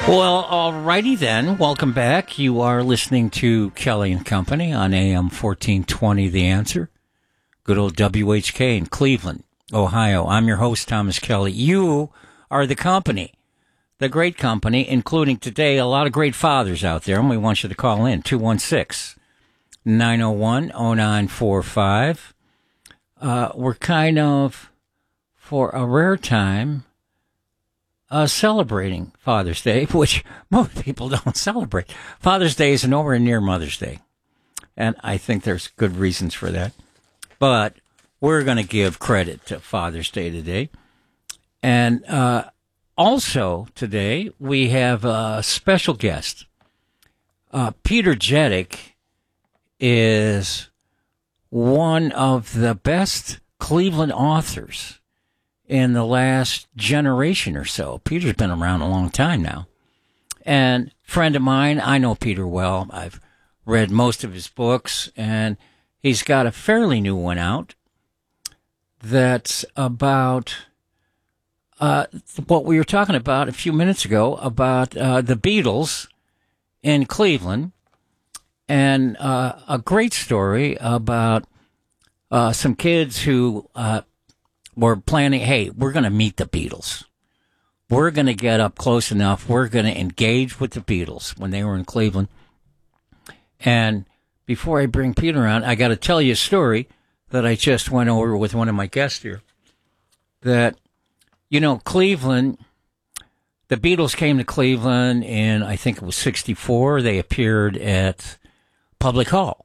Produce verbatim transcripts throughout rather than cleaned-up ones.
Well, alrighty then. Welcome back. You are listening to Kelly and Company on A M fourteen twenty, The Answer. Good old W H K in Cleveland, Ohio. I'm your host, Thomas Kelly. You are the company, the great company, including today a lot of great fathers out there, and we want you to call in, two one six, nine oh one, oh nine four five. Uh, we're kind of, for a rare time, Uh, celebrating Father's Day, which most people don't celebrate. Father's Day is nowhere near Mother's Day, and I think there's good reasons for that. But we're going to give credit to Father's Day today. And uh, also today, we have a special guest. Uh, Peter Jedik is one of the best Cleveland authors in the last generation or so. Peter's been around a long time now. And friend of mine, I know Peter well. I've read most of his books, and he's got a fairly new one out that's about uh, what we were talking about a few minutes ago, about uh, the Beatles in Cleveland, and uh, a great story about uh, some kids who uh, were planning, hey, we're going to meet the Beatles. We're going to get up close enough. We're going to engage with the Beatles when they were in Cleveland. And before I bring Peter on, I got to tell you a story that I just went over with one of my guests here. That, you know, Cleveland, the Beatles came to Cleveland in, I think it was sixty-four. They appeared at Public Hall.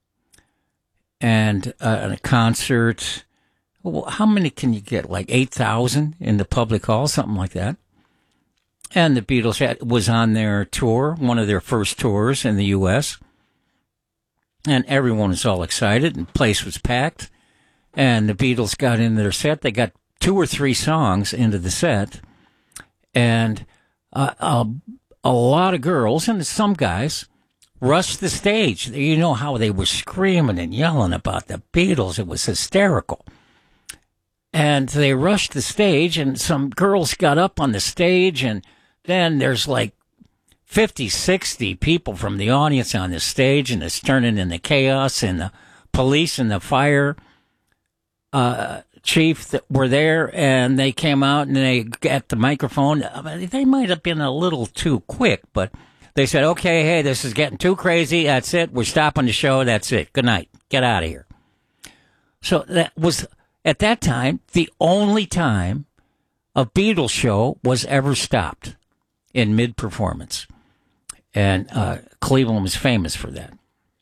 And uh, at a concert. Well, how many can you get? Like eight thousand in the Public Hall, something like that. And the Beatles had, was on their tour, one of their first tours in the U S And everyone was all excited, and the place was packed. And the Beatles got into their set. They got two or three songs into the set. And uh, a, a lot of girls, and some guys, rushed the stage. You know how they were screaming and yelling about the Beatles. It was hysterical. And they rushed the stage, and some girls got up on the stage, and then there's like fifty, sixty people from the audience on the stage, and it's turning into chaos, and the police and the fire uh, chief that were there, and they came out, and they got the microphone. I mean, they might have been a little too quick, but they said, okay, hey, this is getting too crazy. That's it. We're stopping the show. That's it. Good night. Get out of here. So that was... At that time, the only time a Beatles show was ever stopped in mid-performance. And uh, Cleveland was famous for that.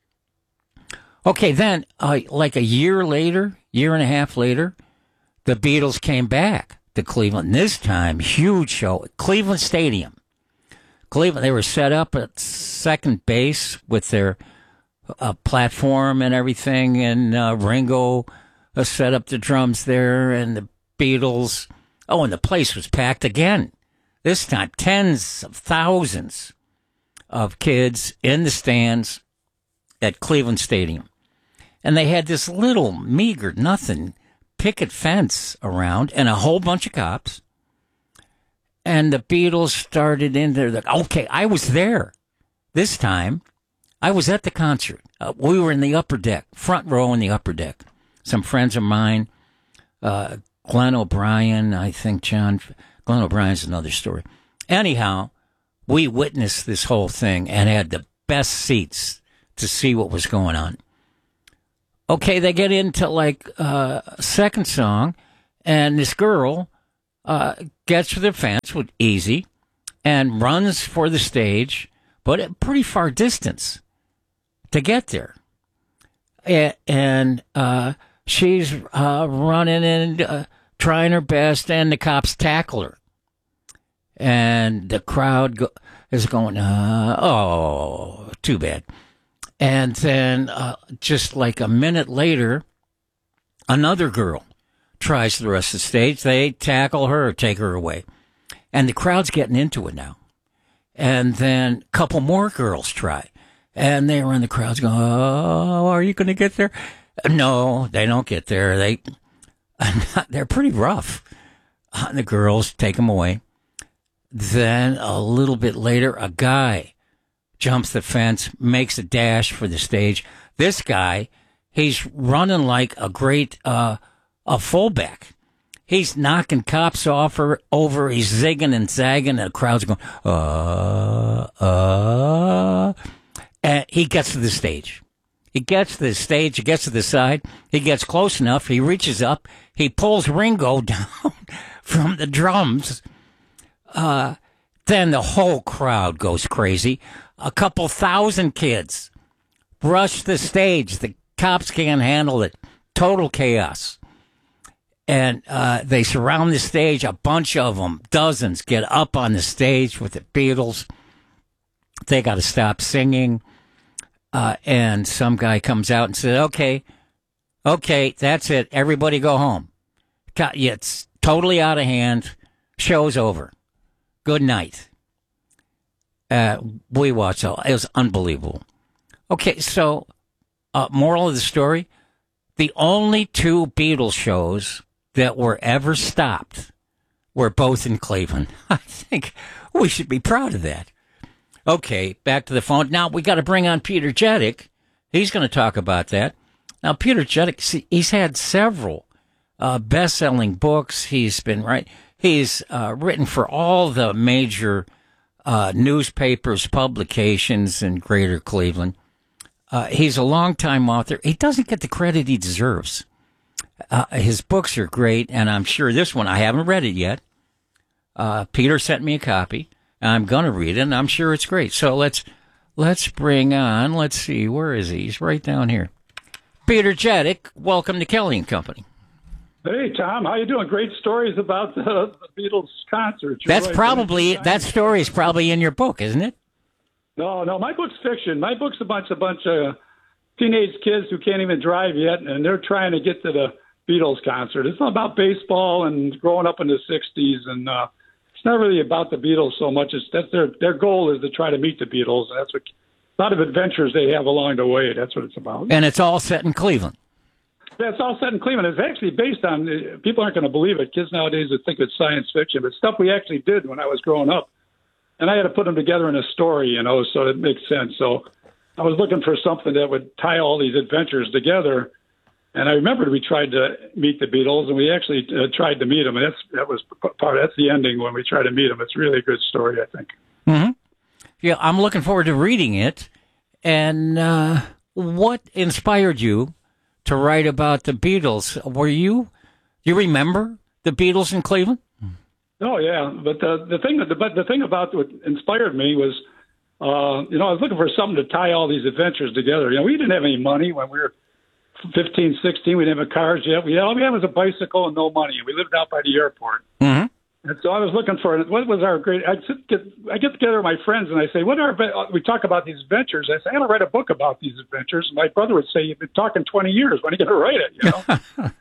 Okay, then, uh, like a year later, year and a half later, the Beatles came back to Cleveland. This time, huge show at Cleveland Stadium. Cleveland, they were set up at second base with their uh, platform and everything, and uh, Ringo... Uh, set up the drums there, and the Beatles. Oh, and the place was packed again. This time, tens of thousands of kids in the stands at Cleveland Stadium. And they had this little, meager, nothing picket fence around and a whole bunch of cops. And the Beatles started in there. Like, okay, I was there this time. I was at the concert. Uh, we were in the upper deck, front row in the upper deck. Some friends of mine, uh, Glenn O'Brien, I think John, Glenn O'Brien's another story. Anyhow, we witnessed this whole thing and had the best seats to see what was going on. Okay, they get into like uh, a second song, and this girl uh, gets to the fence with easy and runs for the stage, but at a pretty far distance to get there. And, and uh, she's uh, running and uh, trying her best, and the cops tackle her. And the crowd go- is going, uh, oh, too bad. And then uh, just like a minute later, another girl tries the rest of the stage. They tackle her or take her away. And the crowd's getting into it now. And then a couple more girls try. And they were in the crowds going, oh, are you going to get there? No, they don't get there. They, they're pretty rough. Uh, the girls take them away. then a little bit later, a guy jumps the fence, makes a dash for the stage. This guy, he's running like a great uh, a fullback. He's knocking cops off or over. He's zigging and zagging, and the crowd's going, uh, uh. And he gets to the stage. He gets to the stage. He gets to the side. He gets close enough. He reaches up. He pulls Ringo down from the drums. Uh, then the whole crowd goes crazy. A couple thousand kids rush the stage. The cops can't handle it. Total chaos. And uh, they surround the stage. A bunch of them, dozens, get up on the stage with the Beatles. They got to stop singing. Uh, and some guy comes out and says, okay, okay, that's it. Everybody go home. It's totally out of hand. Show's over. Good night. Uh, we watched it. It was unbelievable. Okay, so uh, moral of the story, the only two Beatles shows that were ever stopped were both in Cleveland. I think we should be proud of that. Okay, back to the phone. Now, we got to bring on Peter Jeddick. He's going to talk about that. Now, Peter Jeddick, see, he's had several uh, best-selling books. He's been right. He's uh, written for all the major uh, newspapers, publications in Greater Cleveland. Uh, he's a longtime author. He doesn't get the credit he deserves. Uh, his books are great, and I'm sure this one, I haven't read it yet. Uh, Peter sent me a copy. I'm going to read it, and I'm sure it's great. So let's let's bring on, let's see, where is he? He's right down here. Peter Jeddick, welcome to Kelly and Company. Hey, Tom, how you doing? Great stories about the, the Beatles concert. That's right. probably, that story is probably in your book, isn't it? No, no, my book's fiction. My book's a bunch, a bunch of teenage kids who can't even drive yet, and they're trying to get to the Beatles concert. It's not about baseball and growing up in the sixties, and uh, it's not really about the Beatles so much. It's that's their their goal is to try to meet the Beatles. And that's what a lot of adventures they have along the way. That's what it's about. And it's all set in Cleveland. Yeah, it's all set in Cleveland. It's actually based on, people aren't going to believe it. Kids nowadays would think it's science fiction, but stuff we actually did when I was growing up. And I had to put them together in a story, you know, so it makes sense. So I was looking for something that would tie all these adventures together. And I remembered we tried to meet the Beatles, and we actually uh, tried to meet them. And that's that was part. That's the ending when we try to meet them. It's really a good story, I think. Mm-hmm. Yeah, I'm looking forward to reading it. And uh, what inspired you to write about the Beatles? Were you, do you remember the Beatles in Cleveland? Oh yeah, but the the thing that the but the thing about what inspired me was, uh, you know, I was looking for something to tie all these adventures together. You know, we didn't have any money when we were fifteen, sixteen. We didn't have cars yet. We all we had was a bicycle and no money. We lived out by the airport. Mm-hmm. And so I was looking for what was our great. I get I get together with my friends and I say, what are we talk about these adventures? I say, I'm going to write a book about these adventures. And my brother would say, you've been talking twenty years. When are you going to write it? You know.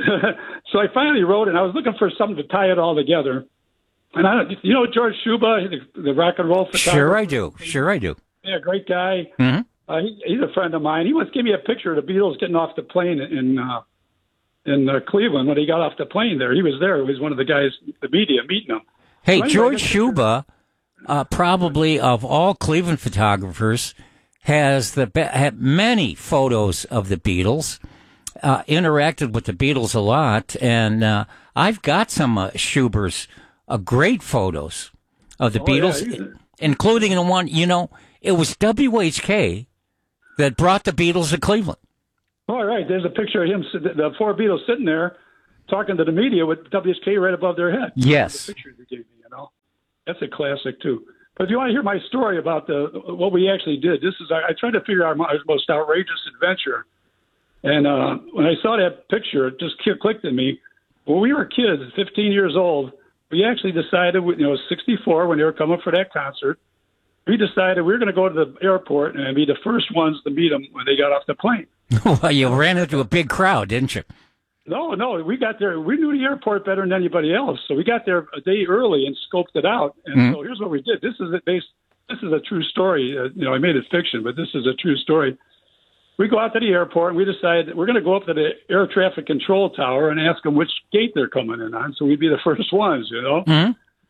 So I finally wrote it, and I was looking for something to tie it all together. And I, you know, George Shuba, the, the rock and roll photographer. Sure, I do. Sure, I do. Yeah, great guy. Mm-hmm. Uh, he, he's a friend of mine. He once gave me a picture of the Beatles getting off the plane in uh, in uh, Cleveland when he got off the plane there. He was there. He was one of the guys, the media, meeting them. Hey, so anyway, George Shuba, uh, probably of all Cleveland photographers, has the be- had many photos of the Beatles. Uh, interacted with the Beatles a lot, and uh, I've got some uh, Schuber's uh, great photos of the oh, Beatles, yeah, including the one, you know, it was W H K that brought the Beatles to Cleveland. All right, there's a picture of him, the four Beatles sitting there talking to the media with W H K right above their head. Yes. The picture they gave me, you know. That's a classic, too. But if you want to hear my story about the what we actually did, this is I, I tried to figure out our most outrageous adventure. And uh, when I saw that picture, it just clicked in me. When we were kids, fifteen years old, we actually decided, you know, sixty-four, when they were coming for that concert, we decided we were going to go to the airport and be the first ones to meet them when they got off the plane. Well, you ran into a big crowd, didn't you? No, no, we got there. We knew the airport better than anybody else, so we got there a day early and scoped it out. And mm-hmm. so here's what we did. This is a base. This is a true story. Uh, you know, I made it fiction, but this is a true story. We go out to the airport, and we decide that we're going to go up to the air traffic control tower and ask them which gate they're coming in on, so we'd be the first ones, you know. Mm-hmm.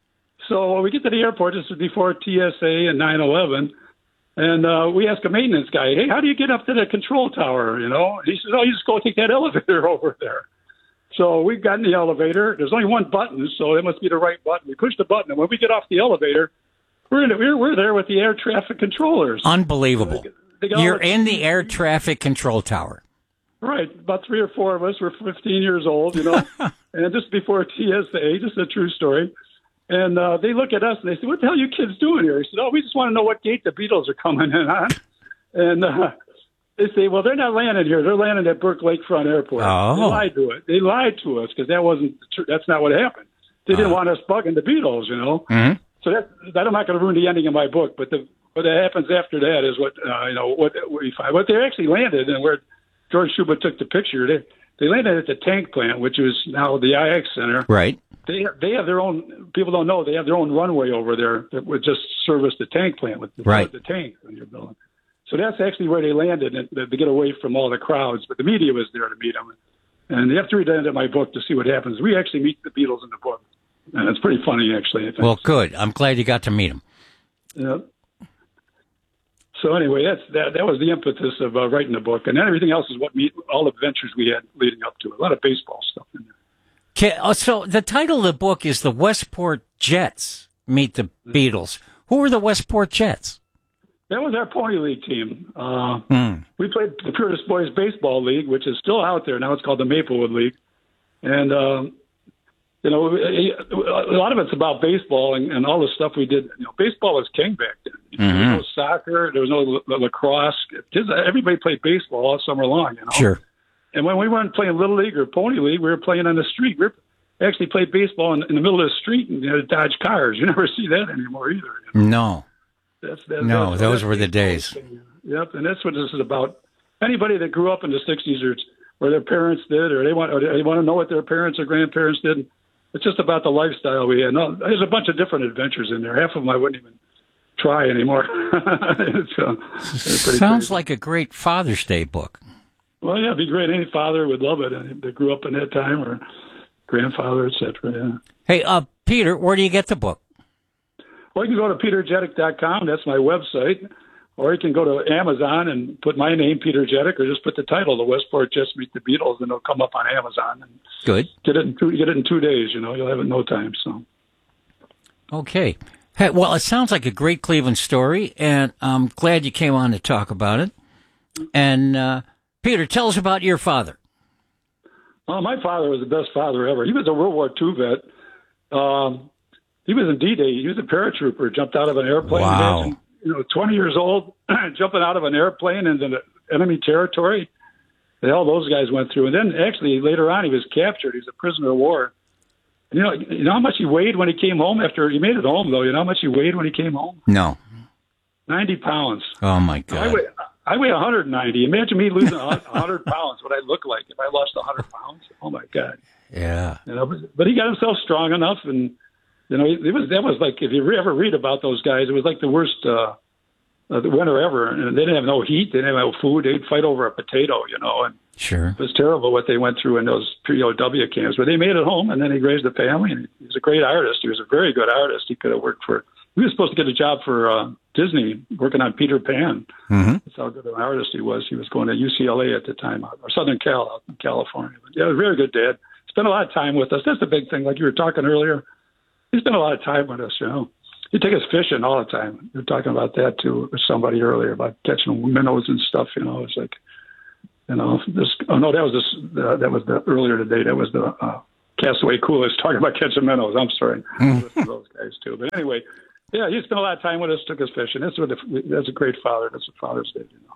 So when we get to the airport, this is before T S A and nine eleven, and uh, we ask a maintenance guy, hey, how do you get up to the control tower, you know? He says, oh, you just go take that elevator over there. So we got in the elevator. There's only one button, so it must be the right button. We push the button, and when we get off the elevator, we're in it, we're, we're there with the air traffic controllers. Unbelievable. They got You're all the- in the air traffic control tower. Right, about three or four of us were fifteen years old, you know, and just before T S A, just a true story. And uh, they look at us and they say, what the hell are you kids doing here? He said, oh, we just want to know what gate the Beatles are coming in on. And uh, they say, well, they're not landing here. They're landing at Burke Lakefront Airport. Oh. They lied to it. They lied to us because that wasn't true. That's not what happened. They didn't Uh. want us bugging the Beatles, you know. Mm-hmm. So that, that I'm not going to ruin the ending of my book, but the what happens after that is what uh, you know what we find. What they actually landed and where George Schubert took the picture. They they landed at the tank plant, which is now the I X Center. Right. They they have their own. People don't know they have their own runway over there that would just service the tank plant with the, Right. with the tank when you're building. So that's actually where they landed and, to get away from all the crowds. But the media was there to meet them. And you have to read the end of my book to see what happens. We actually meet the Beatles in the book, and it's pretty funny actually. I think. Well, good. I'm glad you got to meet him. Yeah. So anyway, that's that. That was the impetus of uh, writing the book, and then everything else is what me, all the adventures we had leading up to it. A lot of baseball stuff in there. Okay, oh, so the title of the book is The Westport Jets Meet the Beatles. Who were the Westport Jets? That was our Pony League team. Uh, Hmm. We played the Purist Boys Baseball League, which is still out there now. It's called the Maplewood League, and um, you know, a lot of it's about baseball and, and all the stuff we did. You know, baseball was king back then. Mm-hmm. There was no soccer. There was no la- lacrosse. Just, everybody played baseball all summer long. You know. Sure. And when we weren't playing Little League or Pony League, we were playing on the street. We were, actually played baseball in, in the middle of the street and you know, dodge cars. You never see that anymore either. You know? No. That's, that, No, that's, those that's were the days. Yep, and that's what this is about. Anybody that grew up in the sixties or or their parents did, or they want or they want to know what their parents or grandparents did. It's just about the lifestyle we had. No, there's a bunch of different adventures in there. Half of them I wouldn't even try anymore. it's, uh, it's pretty Sounds crazy. like a great Father's Day book. Well, yeah, it'd be great. Any father would love it uh, that grew up in that time, or grandfather, et cetera. Yeah. Hey, uh, Peter, where do you get the book? Well, you can go to peter jetic dot com. That's my website. Or you can go to Amazon and put my name, Peter Jetic, or just put the title, The Westport Jets Meet the Beatles, and it'll come up on Amazon. And Good. Get it in two, get it in two days, you know. You'll have it in no time. So. Okay. Hey, well, it sounds like a great Cleveland story, and I'm glad you came on to talk about it. And, uh, Peter, tell us about your father. Well, my father was the best father ever. He was a World War Two vet. Um, he was in D-Day. He was a paratrooper, jumped out of an airplane. Wow. Imagine, you know, twenty years old, jumping out of an airplane into the enemy territory. The hell those guys went through. And then actually later on he was captured. He was a prisoner of war. And, you know, you know how much he weighed when he came home after he made it home, though? You know how much he weighed when he came home? No. ninety pounds. Oh, my I God. weigh, I weigh one hundred ninety. Imagine me losing one hundred pounds, what I'd look like if I lost one hundred pounds. Oh, my God. Yeah. You know, but, but he got himself strong enough, and you know, it was that was like if you re- ever read about those guys, it was like the worst uh, uh, the winter ever. And they didn't have no heat, they didn't have no food. They'd fight over a potato, you know, and Sure. it was terrible what they went through in those P O W camps. But they made it home, and then he raised a family. And he was a great artist. He was a very good artist. He could have worked for. He was supposed to get a job for uh, Disney, working on Peter Pan. Mm-hmm. That's how good an artist he was. He was going to U C L A at the time, or Southern Cal, out in California. But yeah, a very good dad. Spent a lot of time with us. That's the big thing. Like you were talking earlier, he spent a lot of time with us. You know, he'd take us fishing all the time. You were talking about that too with somebody earlier about catching minnows and stuff. You know, it's like, you know, this. Oh no, that was this. Uh, that was the earlier today. That was the uh, Castaway Coolest talking about catching minnows. I'm sorry, I listen to those guys too. But anyway, yeah, he spent a lot of time with us. Took us fishing. That's what. The, that's a great father. That's what fathers did. You know.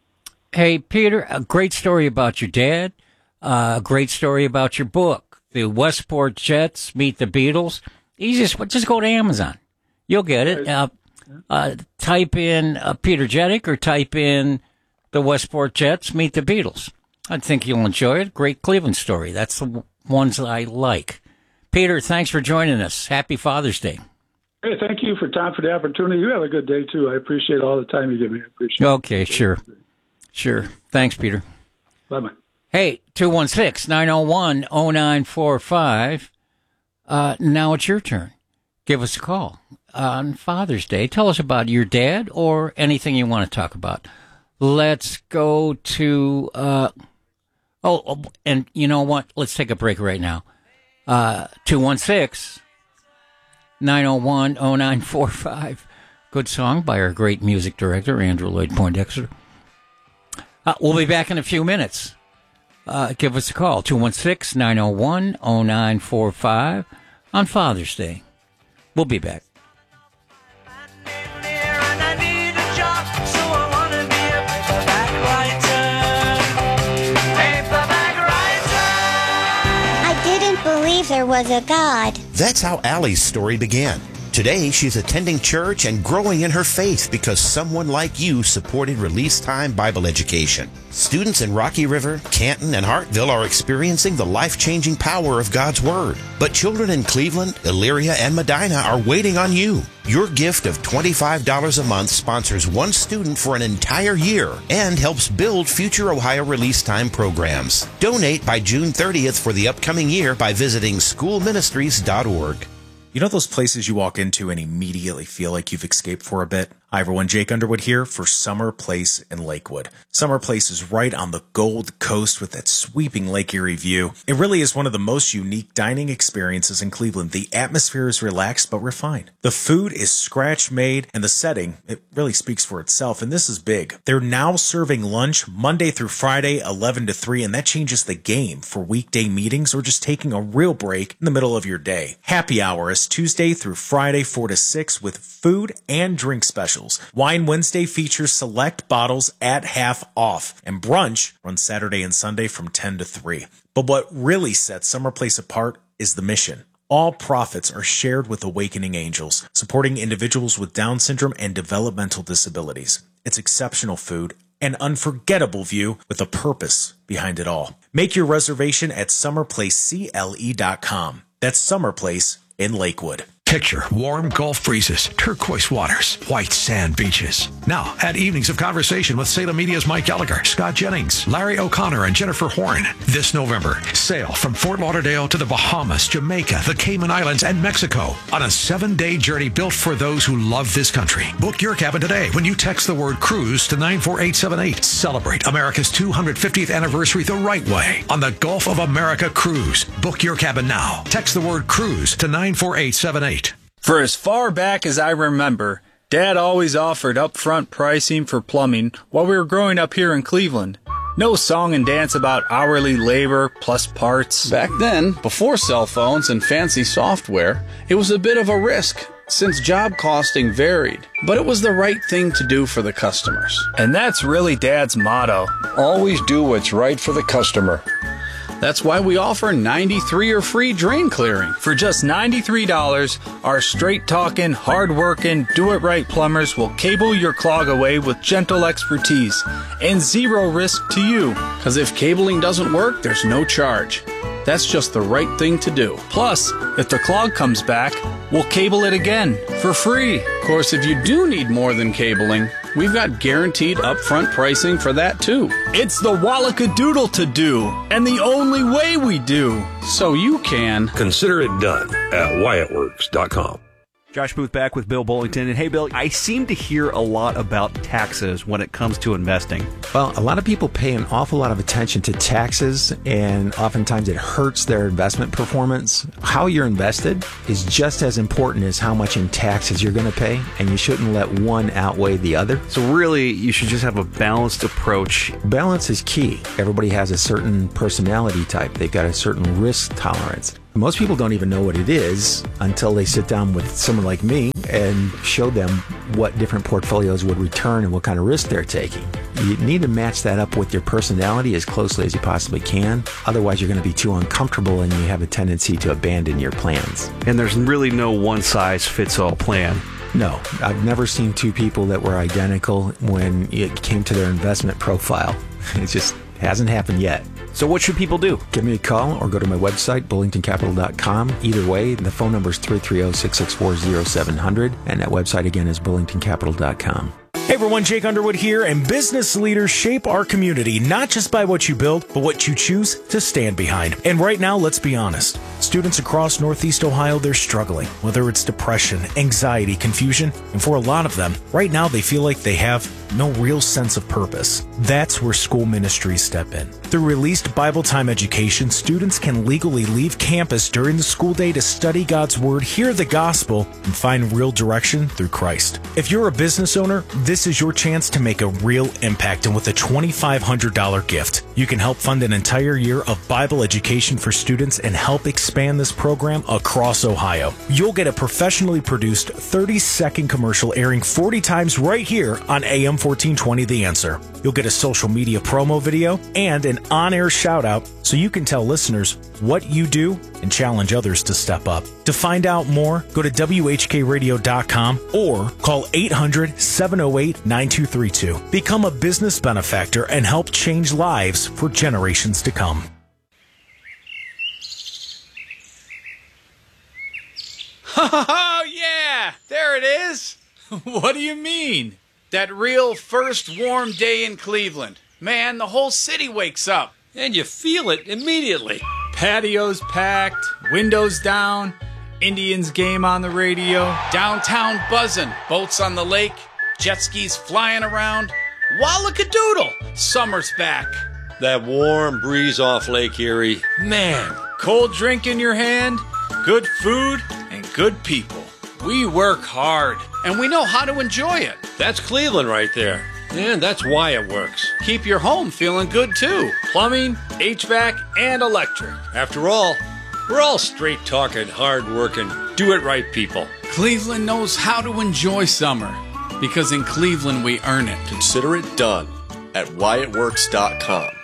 Hey, Peter, a great story about your dad. Uh, a great story about your book, The Westport Jets Meet the Beatles. Easiest, just go to Amazon. You'll get it. Uh, uh, type in uh, Peter Jetic or type in The Westport Jets Meet the Beatles. I think you'll enjoy it. Great Cleveland story. That's the w- ones that I like. Peter, thanks for joining us. Happy Father's Day. Hey, thank you for time for the opportunity. You have a good day too. I appreciate all the time you give me. I appreciate it. Okay, sure. Sure. Thanks, Peter. Bye-bye. Hey, two one six, nine oh one, oh nine four five. Uh, now it's your turn. give us a call on Father's Day. Tell us about your dad or anything you want to talk about. Let's go to, uh, oh, and you know what? Let's take a break right now. Uh, two one six, nine oh one, oh nine four five. Good song by our great music director, Andrew Lloyd Poindexter. Uh, we'll be back in a few minutes. Uh, give us a call, two one six, nine oh one, oh nine four five on Father's Day. We'll be back. Believe there was a God. That's how Allie's story began. Today, she's attending church and growing in her faith because someone like you supported Release Time Bible Education. Students in Rocky River, Canton, and Hartville are experiencing the life-changing power of God's Word. But children in Cleveland, Elyria, and Medina are waiting on you. Your gift of twenty-five dollars a month sponsors one student for an entire year and helps build future Ohio Release Time programs. Donate by June thirtieth for the upcoming year by visiting school ministries dot org. You know those places you walk into and immediately feel like you've escaped for a bit? Hi everyone, Jake Underwood here for Summer Place in Lakewood. Summer Place is right on the Gold Coast with that sweeping Lake Erie view. It really is one of the most unique dining experiences in Cleveland. The atmosphere is relaxed but refined. The food is scratch-made, and the setting, it really speaks for itself, and this is big. They're now serving lunch Monday through Friday, eleven to three, and that changes the game for weekday meetings or just taking a real break in the middle of your day. Happy hour is Tuesday through Friday, four to six, with food and drink specials. Wine Wednesday features select bottles at half off, and brunch runs Saturday and Sunday from ten to three. But what really sets Summer Place apart is the mission. All profits are shared with Awakening Angels, supporting individuals with Down syndrome and developmental disabilities. It's exceptional food, an unforgettable view with a purpose behind it all. Make your reservation at summer place c l e dot com. That's Summer Place in Lakewood. Picture warm Gulf breezes, turquoise waters, white sand beaches. Now, at Evenings of Conversation with Salem Media's Mike Gallagher, Scott Jennings, Larry O'Connor, and Jennifer Horn. This November, sail from Fort Lauderdale to the Bahamas, Jamaica, the Cayman Islands, and Mexico on a seven-day journey built for those who love this country. Book your cabin today when you text the word cruise to nine four eight seven eight. Celebrate America's two hundred fiftieth anniversary the right way on the Gulf of America Cruise. Book your cabin now. Text the word cruise to nine four eight seven eight. For as far back as I remember, Dad always offered upfront pricing for plumbing while we were growing up here in Cleveland. No song and dance about hourly labor plus parts. Back then, before cell phones and fancy software, it was a bit of a risk since job costing varied. But it was the right thing to do for the customers. And that's really Dad's motto. Always do what's right for the customer. That's why we offer ninety-three or free drain clearing. For just ninety-three dollars, our straight-talking, hard-working, do-it-right plumbers will cable your clog away with gentle expertise and zero risk to you. Because if cabling doesn't work, there's no charge. That's just the right thing to do. Plus, if the clog comes back, we'll cable it again for free. Of course, if you do need more than cabling, we've got guaranteed upfront pricing for that too. It's the Wallackadoodle to do, and the only way we do. So you can consider it done at Wyatt Works dot com. Josh Booth back with Bill Bullington. And hey, Bill, I seem to hear a lot about taxes when it comes to investing. Well, a lot of people pay an awful lot of attention to taxes, and oftentimes it hurts their investment performance. How you're invested is just as important as how much in taxes you're going to pay, and you shouldn't let one outweigh the other. So really, you should just have a balanced approach. Balance is key. Everybody has a certain personality type. They've got a certain risk tolerance. Most people don't even know what it is until they sit down with someone like me and show them what different portfolios would return and what kind of risk they're taking. You need to match that up with your personality as closely as you possibly can. Otherwise, you're going to be too uncomfortable and you have a tendency to abandon your plans. And there's really no one-size-fits-all plan. No, I've never seen two people that were identical when it came to their investment profile. It just hasn't happened yet. So what should people do? Give me a call or go to my website, bullington capital dot com. Either way, the phone number is three three zero, six six four, zero seven zero zero, and that website again is bullington capital dot com. Hey everyone, Jake Underwood here, and business leaders shape our community not just by what you build, but what you choose to stand behind. And right now, let's be honest. Students across Northeast Ohio, they're struggling, whether it's depression, anxiety, confusion, and for a lot of them, right now they feel like they have no real sense of purpose. That's where school ministries step in. Through Released Bible Time Education, students can legally leave campus during the school day to study God's Word, hear the gospel, and find real direction through Christ. If you're a business owner, this is your chance to make a real impact, and with a twenty-five hundred dollars gift, you can help fund an entire year of Bible education for students and help expand this program across Ohio. You'll get a professionally produced thirty-second commercial airing forty times right here on A M fourteen twenty The Answer. You'll get a social media promo video and an on-air shout-out so you can tell listeners what you do and challenge others to step up. To find out more, go to W H K radio dot com or call eight hundred, seven oh eight, nine two three two. Become a business benefactor and help change lives for generations to come. Oh, yeah! There it is! What do you mean? That real first warm day in Cleveland. Man, the whole city wakes up. And you feel it immediately. Patios packed, windows down, Indians game on the radio. Downtown buzzing, boats on the lake, jet skis flying around. Wallakadoodle, summer's back. That warm breeze off Lake Erie. Man. Cold drink in your hand, good food, and good people. We work hard. And we know how to enjoy it. That's Cleveland right there. And that's why it works. Keep your home feeling good, too. Plumbing, H V A C, and electric. After all, we're all straight-talking, hard-working, do-it-right people. Cleveland knows how to enjoy summer. Because in Cleveland, we earn it. Consider it done at Wyatt Works dot com.